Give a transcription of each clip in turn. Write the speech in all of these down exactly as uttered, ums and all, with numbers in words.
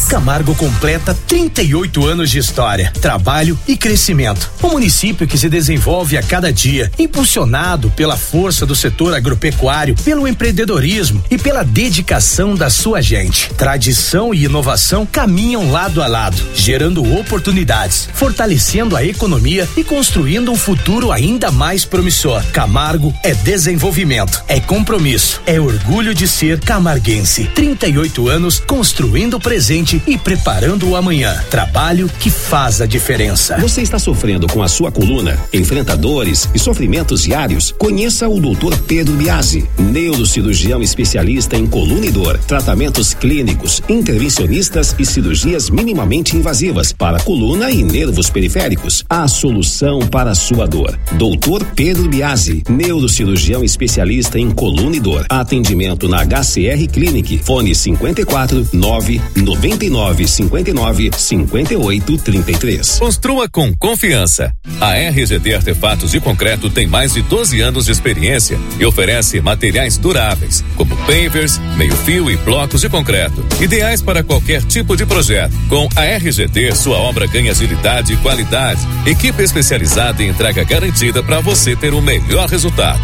Camargo completa trinta e oito anos de história, trabalho e crescimento. Um município que se desenvolve a cada dia, impulsionado pela força do setor agropecuário, pelo empreendedorismo e pela dedicação da sua gente. Tradição e inovação caminham lado a lado, gerando oportunidades, fortalecendo a economia e construindo um futuro ainda mais promissor. Camargo é desenvolvimento, é compromisso, é orgulho de ser camarguense. trinta e oito anos construindo o presente e preparando o amanhã. Trabalho que faz a diferença. Você está sofrendo com a sua coluna? Enfrenta dores e sofrimentos diários? Conheça o doutor Pedro Biasi, neurocirurgião especialista em coluna e dor, tratamentos clínicos, intervencionistas e cirurgias minimamente invasivas para coluna e nervos periféricos. A solução para a sua dor. doutor Pedro Biasi, neurocirurgião especialista em coluna e dor. Atendimento na H C R Clinic. Fone cinquenta e quatro, nove, noventa e nove, cinquenta e nove, cinquenta e oito, trinta e três. Construa com confiança. A R G D Artefatos de Concreto tem mais de doze anos de experiência e oferece materiais duráveis, como pavers, meio-fio e blocos de concreto, ideais para qualquer tipo de projeto. Com a R G D, sua obra ganha agilidade e qualidade. Equipe especializada em entrega garantida para você ter o melhor resultado.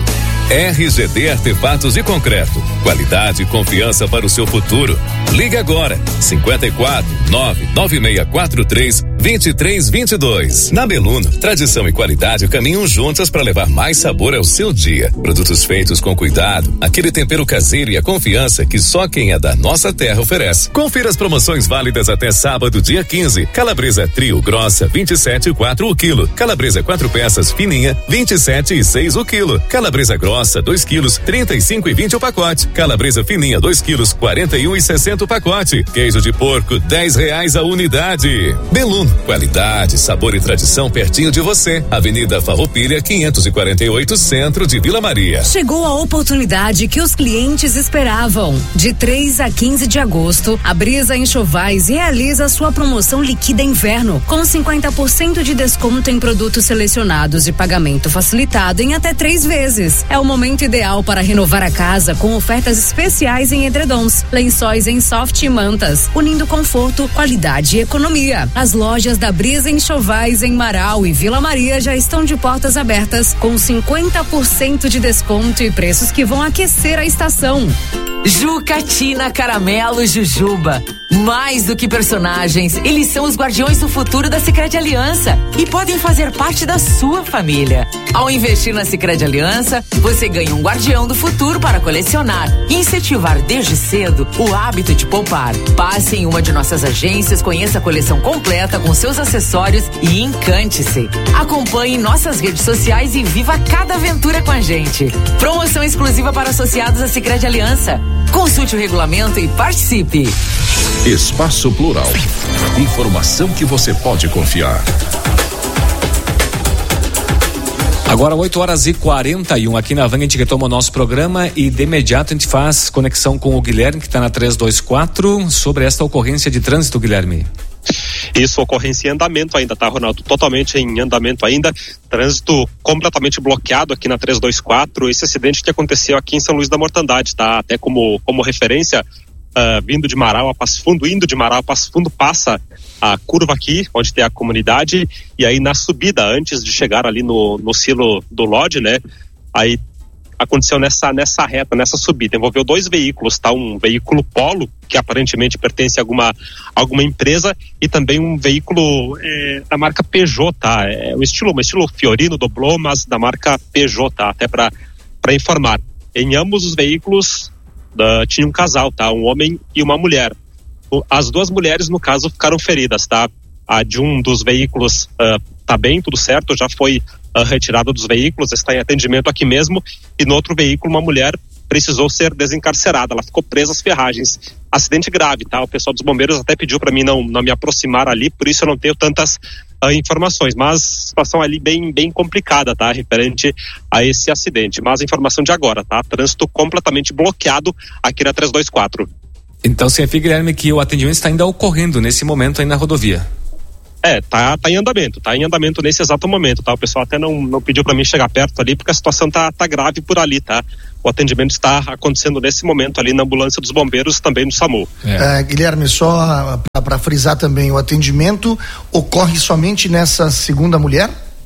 R G D Artefatos de Concreto. Qualidade e confiança para o seu futuro. Ligue agora. cinquenta e quatro, nove nove seis quatro três, dois três dois dois. Na Beluno, tradição e qualidade caminham juntas para levar mais sabor ao seu dia. Produtos feitos com cuidado, aquele tempero caseiro e a confiança que só quem é da nossa terra oferece. Confira as promoções válidas até sábado, dia quinze. Calabresa trio grossa, vinte e sete e quatro o quilo. Calabresa quatro peças fininha, vinte e sete e seis o quilo. Calabresa grossa, dois quilos, trinta e cinco e vinte o pacote. Calabresa fininha, dois quilos, quarenta e um e sessenta o pacote. Queijo de porco, dez reais a unidade. Beluno, qualidade, sabor e tradição pertinho de você. Avenida Farroupilha, quinhentos e quarenta e oito, centro de Vila Maria. Chegou a oportunidade que os clientes esperavam. De três a quinze de agosto, a Brisa Enxovais realiza sua promoção Liquida Inverno, com cinquenta por cento de desconto em produtos selecionados e pagamento facilitado em até três vezes. É o momento ideal para renovar a casa com ofertas especiais em edredons, lençóis em soft e mantas, unindo conforto, qualidade e economia. As lojas da Brisa Enxovais em Marau e Vila Maria já estão de portas abertas com cinquenta por cento de desconto e preços que vão aquecer a estação. Jucatina, Caramelo, Jujuba. Mais do que personagens, eles são os guardiões do futuro da Sicredi Aliança e podem fazer parte da sua família. Ao investir na Sicredi Aliança, você ganha um guardião do futuro para colecionar e incentivar desde cedo o hábito de poupar. Passe em uma de nossas agências, conheça a coleção completa com seus acessórios e encante-se. Acompanhe nossas redes sociais e viva cada aventura com a gente. Promoção exclusiva para associados à Sicredi Aliança. Consulte o regulamento e participe. Espaço Plural. Informação que você pode confiar. Agora oito horas e quarenta e um aqui na Van, a gente retoma o nosso programa e de imediato a gente faz conexão com o Guilherme, que está na trezentos e vinte e quatro, sobre esta ocorrência de trânsito, Guilherme. Isso, ocorrência em andamento ainda, tá, Ronaldo? Totalmente em andamento ainda. Trânsito completamente bloqueado aqui na trezentos e vinte e quatro. Esse acidente que aconteceu aqui em São Luís da Mortandade, tá? Até como, como referência, uh, vindo de Marau a Passo Fundo, indo de Marau a Passo Fundo, passa a curva aqui, onde tem a comunidade, e aí na subida, antes de chegar ali no, no silo do Lodge, né? Aí aconteceu nessa, nessa reta, nessa subida, envolveu dois veículos, tá? Um veículo Polo, que aparentemente pertence a alguma, alguma empresa, e também um veículo é, da marca Peugeot, tá? É um estilo, um estilo Fiorino, Doblô, mas da marca Peugeot, tá? Até para para informar. Em ambos os veículos uh, tinha um casal, tá? Um homem e uma mulher. As duas mulheres, no caso, ficaram feridas, tá? A de um dos veículos uh, tá bem, tudo certo, já foi uh, retirada dos veículos, está em atendimento aqui mesmo, e no outro veículo uma mulher precisou ser desencarcerada, ela ficou presa às ferragens. Acidente grave, tá? O pessoal dos bombeiros até pediu para mim não, não me aproximar ali, por isso eu não tenho tantas uh, informações, mas situação ali bem, bem complicada, tá? Referente a esse acidente, mas a informação de agora, tá? Trânsito completamente bloqueado aqui na trezentos e vinte e quatro. Então significa, Guilherme, que o atendimento está ainda ocorrendo nesse momento aí na rodovia. É, tá, tá em andamento, tá em andamento nesse exato momento, tá? O pessoal até não, não pediu para mim chegar perto ali, porque a situação tá, tá grave por ali, tá? O atendimento está acontecendo nesse momento ali na ambulância dos bombeiros, também no SAMU. É. É, Guilherme, só para frisar também, o atendimento ocorre somente nessa segunda mulher?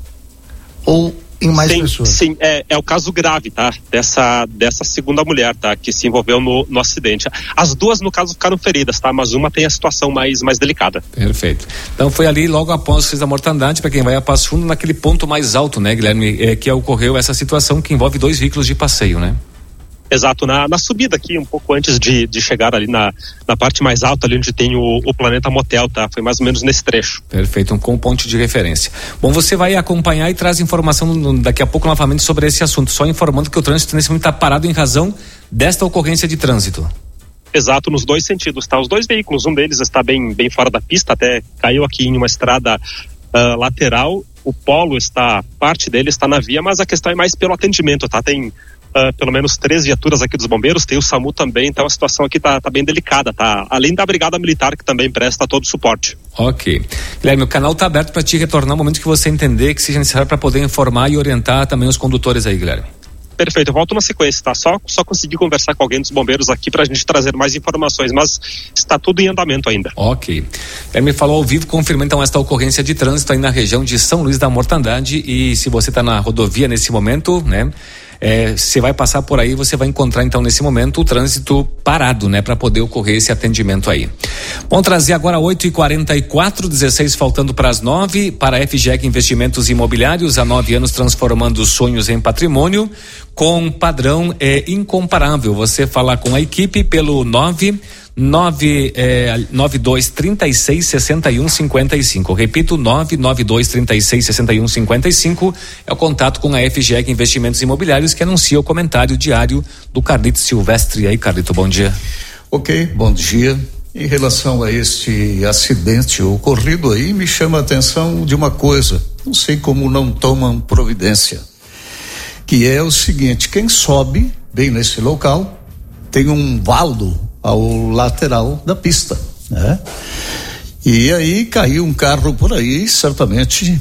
Ou em mais sim, pessoas? Sim, é, é o caso grave, tá? Dessa, dessa segunda mulher, tá? Que se envolveu no, no acidente. As duas, no caso, ficaram feridas, tá? Mas uma tem a situação mais, mais delicada. Perfeito. Então foi ali logo após a mortandade, para quem vai a Passo Fundo, naquele ponto mais alto, né, Guilherme? É, que ocorreu essa situação que envolve dois veículos de passeio, né? Exato, na, na subida aqui, um pouco antes de, de chegar ali na, na parte mais alta, ali onde tem o, o Planeta Motel, tá? Foi mais ou menos nesse trecho. Perfeito, um, com um ponto de referência. Bom, você vai acompanhar e traz informação no, daqui a pouco novamente sobre esse assunto, só informando que o trânsito nesse momento está parado em razão desta ocorrência de trânsito. Exato, nos dois sentidos, tá? Os dois veículos, um deles está bem, bem fora da pista, até caiu aqui em uma estrada uh, lateral, o Polo está, parte dele está na via, mas a questão é mais pelo atendimento, tá? Tem Uh, pelo menos três viaturas aqui dos bombeiros, tem o SAMU também, então a situação aqui tá, tá bem delicada, tá? Além da Brigada Militar, que também presta todo o suporte. Ok. Guilherme, o canal tá aberto para te retornar no momento que você entender que seja necessário para poder informar e orientar também os condutores aí, Guilherme. Perfeito, eu volto na sequência, tá? Só, só conseguir conversar com alguém dos bombeiros aqui pra gente trazer mais informações, mas está tudo em andamento ainda. Ok. Guilherme falou ao vivo, confirma então esta ocorrência de trânsito aí na região de São Luís da Mortandade, e se você tá na rodovia nesse momento, né? É, você vai passar por aí, você vai encontrar então nesse momento o trânsito parado, né, para poder ocorrer esse atendimento aí. Vamos trazer agora oito e quarenta e quatro, dezesseis faltando para as nove, para a F G E C Investimentos Imobiliários, há nove anos transformando sonhos em patrimônio, com padrão é, incomparável. Você falar com a equipe pelo nove nove nove dois trinta e seis sessenta e um cinquenta e cinco. Repito, nove nove dois trinta e seis sessenta e um cinquenta e cinco é o contato com a F G E C Investimentos Imobiliários, que anuncia o comentário diário do Carlito Silvestre. E aí, Carlito, bom dia. Ok, bom dia. Em relação a este acidente ocorrido aí, me chama a atenção de uma coisa, não sei como não tomam providência, que é o seguinte: quem sobe bem nesse local tem um valdo ao lateral da pista, né? E aí caiu um carro por aí, certamente,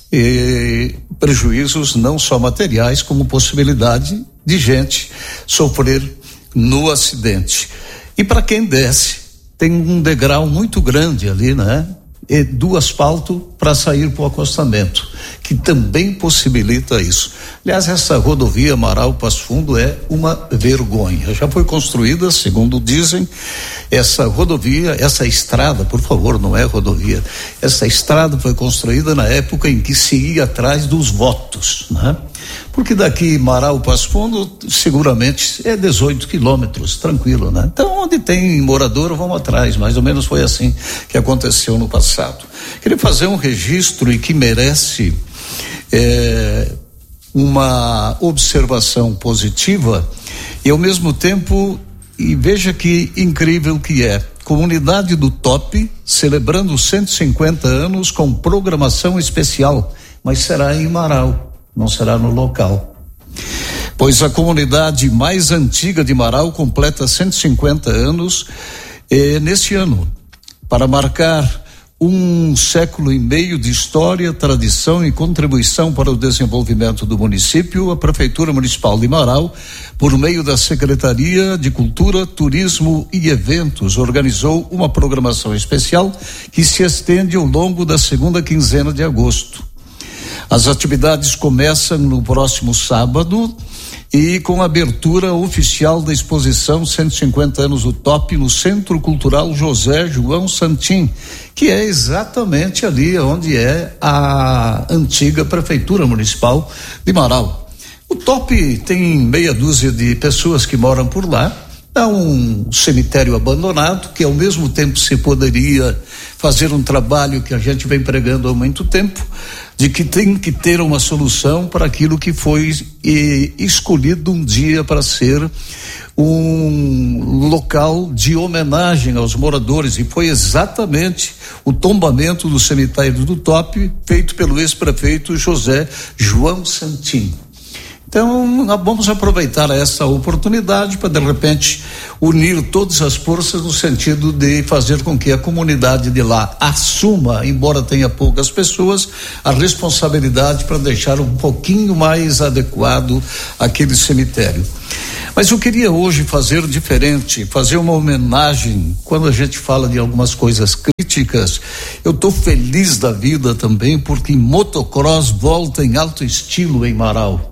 e prejuízos não só materiais, como possibilidade de gente sofrer no acidente. E para quem desce, tem um degrau muito grande ali, né? E do asfalto para sair para o acostamento, que também possibilita isso. Aliás, essa rodovia Amaral Passo Fundo é uma vergonha. Já foi construída, segundo dizem, essa rodovia, essa estrada, por favor, não é rodovia, essa estrada foi construída na época em que se ia atrás dos votos, né? Porque daqui Amaral Passo Fundo seguramente é dezoito quilômetros, tranquilo, né? Então, onde tem morador, vamos atrás, mais ou menos foi assim que aconteceu no passado. Queria fazer um registro e que merece é, uma observação positiva e ao mesmo tempo, e veja que incrível que é, comunidade do Top celebrando cento e cinquenta anos com programação especial, mas será em Marau, não será no local. Pois a comunidade mais antiga de Marau completa cento e cinquenta anos eh, neste ano, para marcar um século e meio de história, tradição e contribuição para o desenvolvimento do município. A Prefeitura Municipal de Marau, por meio da Secretaria de Cultura, Turismo e Eventos, organizou uma programação especial que se estende ao longo da segunda quinzena de agosto. As atividades começam no próximo sábado e com a abertura oficial da exposição cento e cinquenta anos do Top no Centro Cultural José João Santim, que é exatamente ali onde é a antiga Prefeitura Municipal de Marau. O Top tem meia dúzia de pessoas que moram por lá. É um cemitério abandonado que ao mesmo tempo se poderia fazer um trabalho que a gente vem pregando há muito tempo, de que tem que ter uma solução para aquilo que foi eh, escolhido um dia para ser um local de homenagem aos moradores, e foi exatamente o tombamento do cemitério do Top, feito pelo ex-prefeito José João Santim. Então, vamos aproveitar essa oportunidade para, de repente, unir todas as forças no sentido de fazer com que a comunidade de lá assuma, embora tenha poucas pessoas, a responsabilidade para deixar um pouquinho mais adequado aquele cemitério. Mas eu queria hoje fazer diferente, fazer uma homenagem. Quando a gente fala de algumas coisas críticas, eu estou feliz da vida também, porque motocross volta em alto estilo em Marau.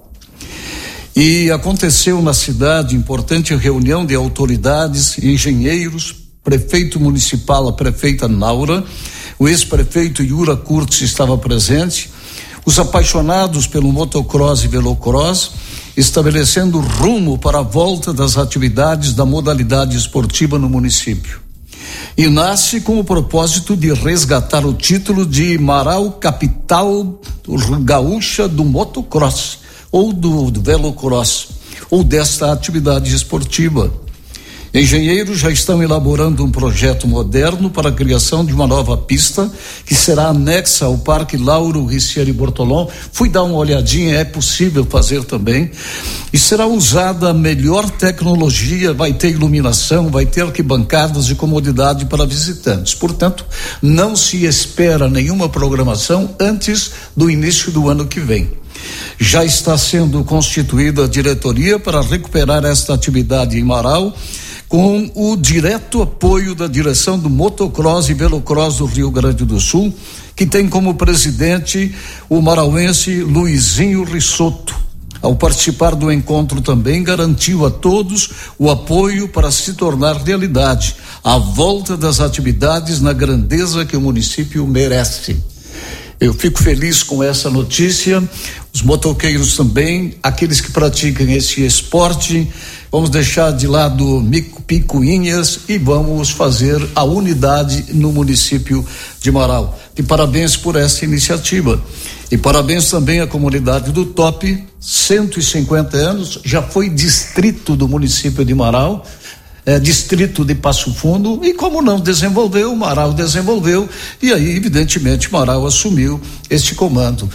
E aconteceu na cidade importante reunião de autoridades, engenheiros, prefeito municipal, a prefeita Naura, o ex-prefeito Yura Kurtz estava presente, os apaixonados pelo motocross e velocross, estabelecendo rumo para a volta das atividades da modalidade esportiva no município. E nasce com o propósito de resgatar o título de Marau capital gaúcha do motocross, ou do, do velocross, ou desta atividade esportiva. Engenheiros já estão elaborando um projeto moderno para a criação de uma nova pista que será anexa ao Parque Lauro Ricieri Bortolom. Fui dar uma olhadinha, é possível fazer também. E será usada a melhor tecnologia, vai ter iluminação, vai ter arquibancadas de comodidade para visitantes. Portanto, não se espera nenhuma programação antes do início do ano que vem. Já está sendo constituída a diretoria para recuperar esta atividade em Marau, com o direto apoio da direção do motocross e velocross do Rio Grande do Sul, que tem como presidente o marauense Luizinho Risotto. Ao participar do encontro também garantiu a todos o apoio para se tornar realidade a volta das atividades na grandeza que o município merece. Eu fico feliz com essa notícia, os motoqueiros também, aqueles que praticam esse esporte, vamos deixar de lado mico, picuinhas e vamos fazer a unidade no município de Marau. E parabéns por essa iniciativa. E parabéns também à comunidade do Top, cento e cinquenta anos, já foi distrito do município de Marau, É, distrito de Passo Fundo, e como não desenvolveu, Marau desenvolveu, e aí evidentemente Marau assumiu este comando,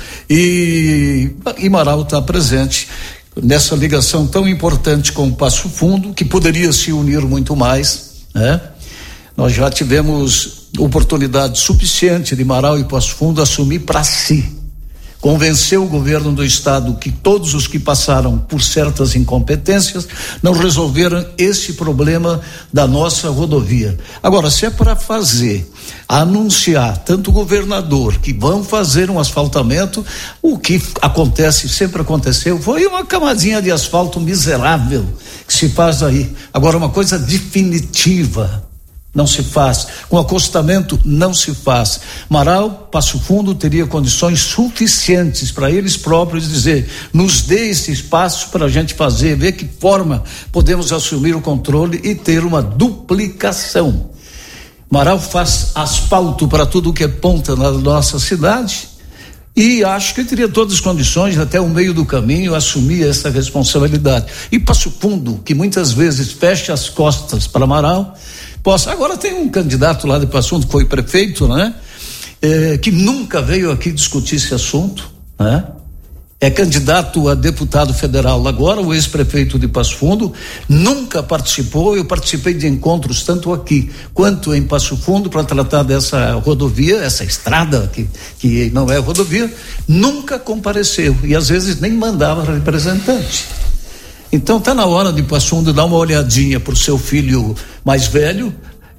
e, e Marau está presente nessa ligação tão importante com o Passo Fundo, que poderia se unir muito mais, né? Nós já tivemos oportunidade suficiente de Marau e Passo Fundo assumir para si. Convenceu o governo do estado que todos os que passaram por certas incompetências não resolveram esse problema da nossa rodovia. Agora, se é para fazer, anunciar, tanto o governador que vão fazer um asfaltamento, o que acontece, sempre aconteceu, foi uma camadinha de asfalto miserável que se faz aí. Agora, uma coisa definitiva não se faz, com acostamento não se faz. Marau, Passo Fundo teria condições suficientes para eles próprios dizer, nos dê esse espaço para a gente fazer, ver que forma podemos assumir o controle e ter uma duplicação. Marau faz asfalto para tudo que é ponta na nossa cidade e acho que teria todas as condições até o meio do caminho assumir essa responsabilidade. E Passo Fundo, que muitas vezes fecha as costas para Marau, possa. Agora tem um candidato lá de Passo Fundo que foi prefeito, né? É, que nunca veio aqui discutir esse assunto, né? É candidato a deputado federal agora, o ex-prefeito de Passo Fundo, nunca participou. Eu participei de encontros tanto aqui quanto em Passo Fundo para tratar dessa rodovia, essa estrada que, que não é rodovia, nunca compareceu e às vezes nem mandava representante. Então está na hora de Passo Fundo dar uma olhadinha para o seu filho mais velho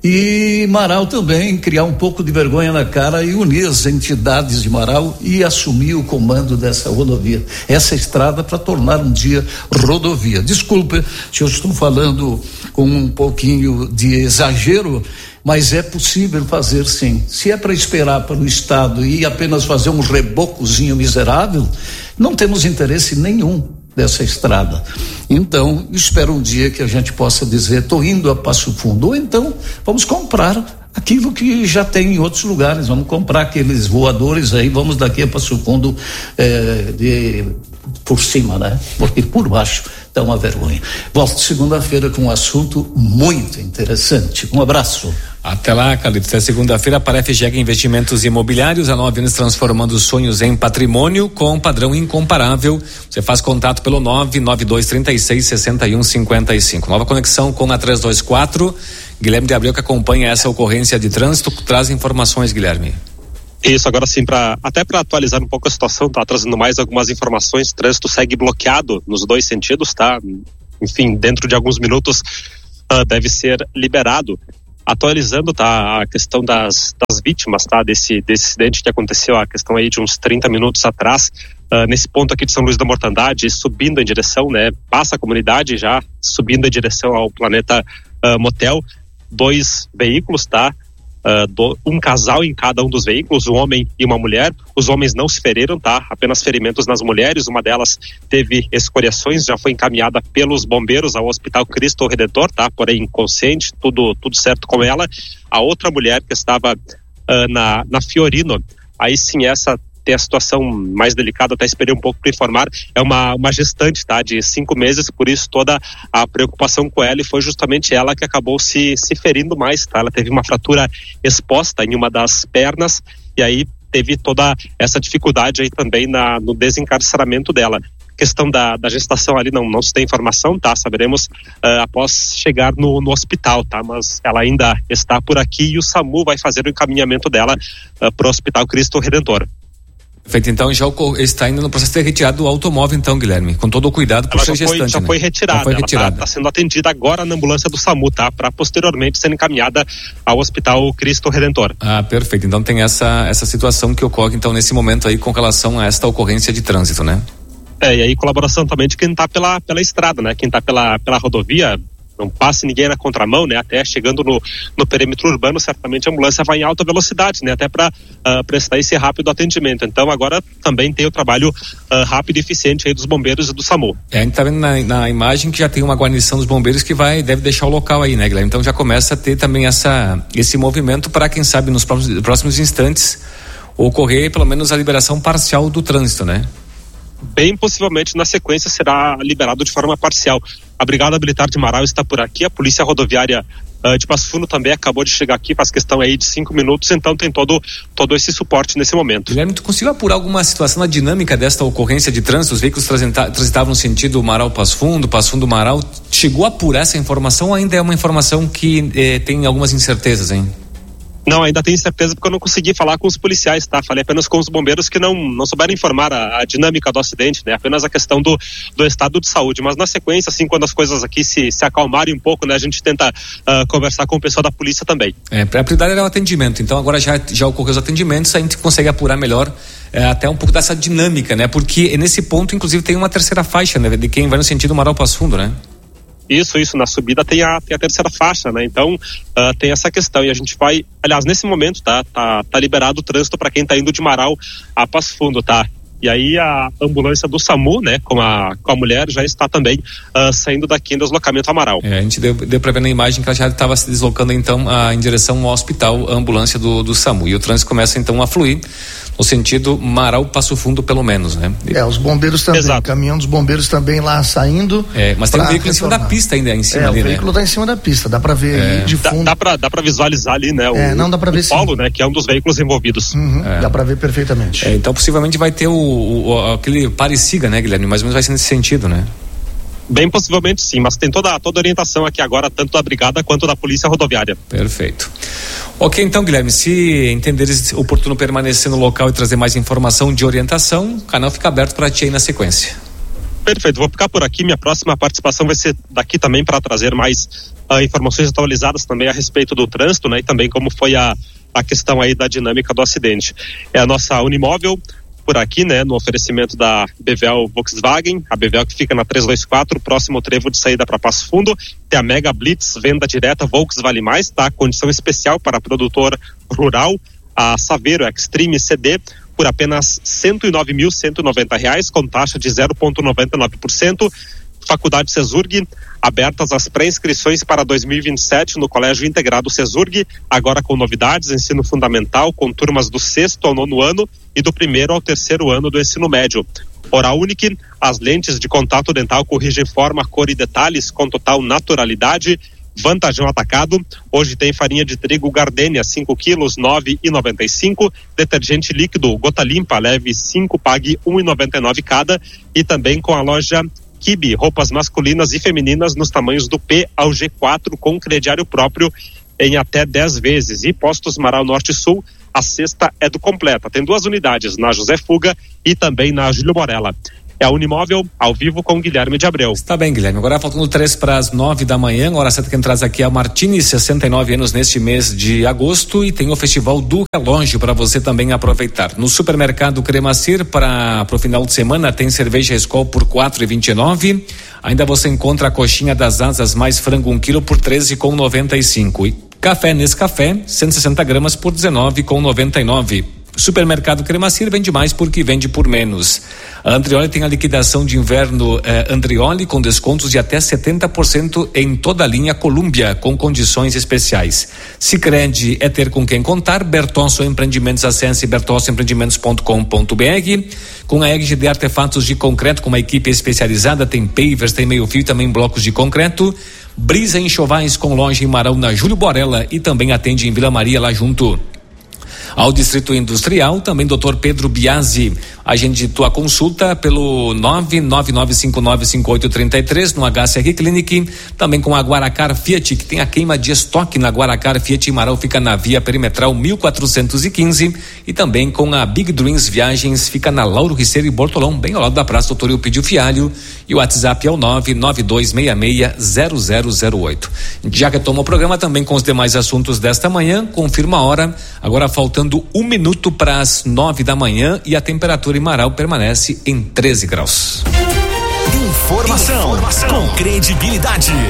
e Marau também criar um pouco de vergonha na cara e unir as entidades de Marau e assumir o comando dessa rodovia, essa estrada, para tornar um dia rodovia. Desculpe se eu estou falando com um pouquinho de exagero, mas é possível fazer sim. Se é para esperar para o estado e apenas fazer um rebocozinho miserável, não temos interesse nenhum dessa estrada. Então, espero um dia que a gente possa dizer, estou indo a Passo Fundo, ou então vamos comprar aquilo que já tem em outros lugares, vamos comprar aqueles voadores aí, vamos daqui a Passo Fundo eh, de, por cima, né? Porque por baixo dá uma vergonha. Volto segunda-feira com um assunto muito interessante. Um abraço. Até lá, Carlitos. Até segunda-feira, para a F G E G Investimentos Imobiliários, há nove anos transformando sonhos em patrimônio com um padrão incomparável. Você faz contato pelo nove nove dois três seis, seis um cinco cinco. Nova conexão com a trezentos e vinte e quatro. Guilherme de Abreu, que acompanha essa ocorrência de trânsito, traz informações, Guilherme. Isso, agora sim, pra, até para atualizar um pouco a situação, tá trazendo mais algumas informações. O trânsito segue bloqueado nos dois sentidos, tá? Enfim, dentro de alguns minutos uh, deve ser liberado. Atualizando, tá, a questão das, das vítimas, tá, desse, desse acidente que aconteceu, a questão aí de uns trinta minutos atrás, uh, nesse ponto aqui de São Luís da Mortandade, subindo em direção, né, passa a comunidade já, subindo em direção ao Planeta uh, Motel, dois veículos, tá, Uh, do, um casal em cada um dos veículos, um homem e uma mulher. Os homens não se feriram, tá? Apenas ferimentos nas mulheres. Uma delas teve escoriações, já foi encaminhada pelos bombeiros ao Hospital Cristo Redentor, tá? Porém inconsciente, tudo, tudo certo com ela. A outra mulher que estava uh, na, na Fiorino, aí sim essa tem a situação mais delicada, até esperei um pouco para informar, é uma, uma gestante, tá, de cinco meses, por isso toda a preocupação com ela, e foi justamente ela que acabou se, se ferindo mais, tá, ela teve uma fratura exposta em uma das pernas, e aí teve toda essa dificuldade aí também na, no desencarceramento dela. Questão da, da gestação ali não, não se tem informação, tá, saberemos uh, após chegar no, no hospital, tá, mas ela ainda está por aqui e o SAMU vai fazer o encaminhamento dela uh, para o Hospital Cristo Redentor. Perfeito, então já está indo no processo de retirada do automóvel, então, Guilherme, com todo o cuidado por ser gestante. Foi, já né? foi retirada, já foi retirada. Ela está tá sendo atendida agora na ambulância do SAMU, tá? Para posteriormente ser encaminhada ao Hospital Cristo Redentor. Ah, perfeito, então tem essa, essa situação que ocorre, então, nesse momento aí com relação a esta ocorrência de trânsito, né? É, e aí colaboração também de quem está pela, pela estrada, né? Quem está pela, pela rodovia, não passe ninguém na contramão, né? Até chegando no, no perímetro urbano, certamente a ambulância vai em alta velocidade, né? Até para uh, prestar esse rápido atendimento. Então agora também tem o trabalho uh, rápido e eficiente aí dos bombeiros e do SAMU. É, a gente tá vendo na, na imagem que já tem uma guarnição dos bombeiros que vai, deve deixar o local aí, né, Guilherme? Então já começa a ter também essa, esse movimento para, quem sabe, nos próximos, próximos instantes ocorrer pelo menos a liberação parcial do trânsito, né? Bem possivelmente na sequência será liberado de forma parcial. A Brigada Militar de Marau está por aqui, a Polícia Rodoviária uh, de Passo Fundo também acabou de chegar aqui, faz questão aí de cinco minutos, então tem todo, todo esse suporte nesse momento. Guilherme, tu conseguiu apurar alguma situação na dinâmica desta ocorrência de trânsito? Os veículos transitavam no sentido Marau-Passo Fundo, Passo Fundo-Marau, chegou a apurar essa informação ou ainda é uma informação que eh, tem algumas incertezas, hein? Não, ainda tenho certeza porque eu não consegui falar com os policiais, tá? Falei apenas com os bombeiros que não, não souberam informar a, a dinâmica do acidente, né? Apenas a questão do, do estado de saúde. Mas na sequência, assim, quando as coisas aqui se, se acalmarem um pouco, né? A gente tenta uh, conversar com o pessoal da polícia também. É, a prioridade era o atendimento. Então agora já, já ocorreu os atendimentos, a gente consegue apurar melhor é, até um pouco dessa dinâmica, né? Porque nesse ponto, inclusive, tem uma terceira faixa, né? De quem vai no sentido Marau-Passo Fundo, né? Isso, isso, na subida tem a, tem a terceira faixa, né? Então uh, tem essa questão e a gente vai, aliás, nesse momento, tá, tá, tá liberado o trânsito para quem tá indo de Marau a Passo Fundo, tá? E aí a ambulância do SAMU, né, com a, com a mulher, já está também uh, saindo daqui do deslocamento Amaral. É, a gente deu, deu para ver na imagem que ela já estava se deslocando então a, em direção ao hospital, a ambulância do, do SAMU. E o trânsito começa então a fluir no sentido Marau-Passo Fundo, pelo menos, né? É, os bombeiros também, Exato. O caminhão dos bombeiros também lá saindo. É, mas tem um veículo retornar. Em cima da pista ainda, em cima é, ali, o né? veículo está em cima da pista, dá para ver é. aí de fundo. Dá, dá para dá para visualizar ali, né? O, é, não dá para ver o polo, né? Que é um dos veículos envolvidos. Uhum, é. Dá para ver perfeitamente. É, então possivelmente vai ter o, o aquele pare-siga, né, Guilherme? Mais ou menos vai ser nesse sentido, né? Bem possivelmente sim, mas tem toda, toda a orientação aqui agora, tanto da Brigada quanto da Polícia Rodoviária. Perfeito. Ok, então, Guilherme, se entenderes oportuno permanecer no local e trazer mais informação de orientação, o canal fica aberto para ti aí na sequência. Perfeito, vou ficar por aqui, minha próxima participação vai ser daqui também para trazer mais uh, informações atualizadas também a respeito do trânsito, né, e também como foi a, a questão aí da dinâmica do acidente. É a nossa Unimóvel por aqui, né, no oferecimento da B V L Volkswagen, a B V L que fica na trezentos e vinte e quatro, próximo ao trevo de saída para Passo Fundo. Tem a Mega Blitz, venda direta Volks Vale Mais, tá? Condição especial para produtor rural, a Saveiro Extreme C D por apenas cento e nove mil cento e noventa reais, com taxa de zero vírgula noventa e nove por cento. Faculdade Cesurg, abertas as pré-inscrições para dois mil e vinte e sete no Colégio Integrado Cesurg, agora com novidades, ensino fundamental, com turmas do sexto ao nono ano e do primeiro ao terceiro ano do ensino médio. Oral Unique, as lentes de contato dental corrigem forma, cor e detalhes com total naturalidade. Vantajão Atacado, hoje tem farinha de trigo Gardênia, cinco quilos, nove e noventa e cinco. Detergente líquido Gota Limpa, leve cinco, pague um e noventa e nove cada. E também com a loja Kibe, roupas masculinas e femininas nos tamanhos do P ao G quatro, com crediário próprio em até dez vezes. E Postos Marau Norte Sul, a cesta é do completa. Tem duas unidades, na José Fuga e também na Júlio Borella. É a Unimóvel, ao vivo com Guilherme de Abreu. Está bem, Guilherme. Agora faltando três para as nove da manhã. Hora certa quem traz aqui é a Martini, sessenta e nove anos neste mês de agosto. E tem o Festival do Relógio para você também aproveitar. No supermercado Cremacir, para o final de semana, tem cerveja Skol por quatro e vinte e nove. Ainda você encontra a coxinha das asas mais frango um quilo por treze com noventa e cinco. E café Nescafé, cento e sessenta gramas por dezenove com noventa e nove. Supermercado Cremacir vende mais porque vende por menos. A Andrioli tem a liquidação de inverno eh, Andrioli com descontos de até setenta por cento em toda a linha Colômbia, com condições especiais. Sicredi é ter com quem contar. Bertosso Empreendimentos, acesse bertosso empreendimentos ponto com ponto b r. Com a E G D Artefatos de Concreto, com uma equipe especializada, tem pavers, tem meio fio, também blocos de concreto. Brisa Enxovais, com loja em Marão, na Júlio Borella, e também atende em Vila Maria, lá junto ao Distrito Industrial. Também doutor Pedro Biasi. Agende tua consulta pelo nove nove nove cinco nove cinco oito três três no H C R Clinic. Também com a Guaracar Fiat, que tem a queima de estoque na Guaracar Fiat Marão, fica na Via Perimetral mil quatrocentos e quinze. E também com a Big Dreams Viagens, fica na Lauro Riceiro e Bortolão, bem ao lado da Praça Doutor Eupídio Fialho. E o WhatsApp é o nove nove dois seis seis zero zero zero oito. Já retoma o programa também com os demais assuntos desta manhã. Confirma a hora, agora faltando um minuto para as nove da manhã, e a temperatura em Marau permanece em treze graus. Informação, Informação. com credibilidade.